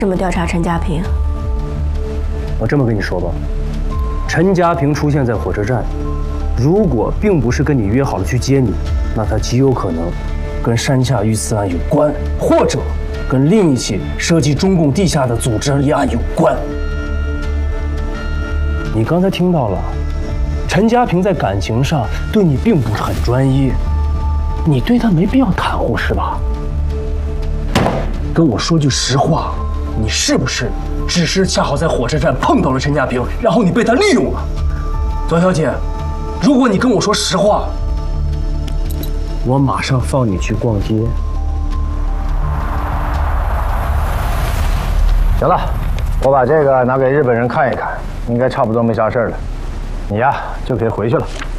这么调查陈家平？ 我这么跟你说吧，陈家平出现在火车站，如果并不是跟你约好了去接你，那他极有可能跟山下遇刺案有关，或者跟另一起涉及中共地下的组织立案有关。你刚才听到了，陈家平在感情上对你并不是很专一，你对他没必要袒护是吧？跟我说句实话，你是不是只是恰好在火车站碰到了陈家平，然后你被他利用了？左小姐，如果你跟我说实话，我马上放你去逛街。 行了，我把这个拿给日本人看一看，应该差不多没啥事了。你呀就可以回去了。